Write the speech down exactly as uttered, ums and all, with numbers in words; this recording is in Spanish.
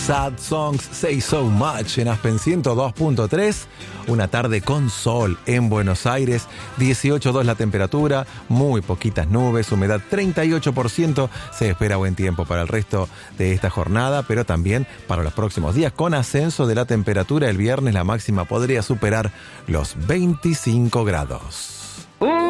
Sad Songs Say So Much en Aspen ciento dos punto tres. Una tarde con sol en Buenos Aires, dieciocho grados dos la temperatura, muy poquitas nubes, humedad treinta y ocho por ciento. Se espera buen tiempo para el resto de esta jornada, pero también para los próximos días, con ascenso de la temperatura. El viernes la máxima podría superar los veinticinco grados.